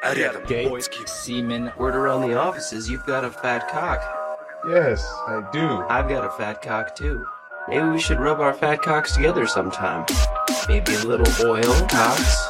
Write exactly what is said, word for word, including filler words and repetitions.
рядом. Gates, semen. Word around the office is you've got a fat cock. Yes, I do. I've got a fat cock too. Maybe we should rub our fat cocks together sometime. Maybe a little oil, cocks.